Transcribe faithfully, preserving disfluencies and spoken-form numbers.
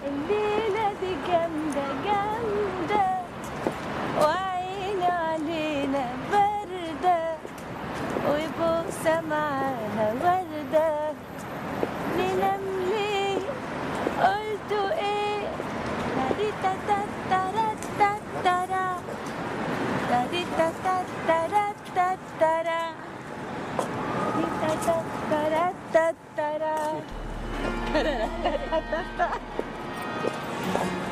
الليلة دي جامدة جامدة وعيني علينا باردة وبوسة معاها وردة ننام ليه قلتوا ايه تاريتا تاتارا تاتارا تاريتا تاتارا تاتارا تاريتا تاتارا تاتارا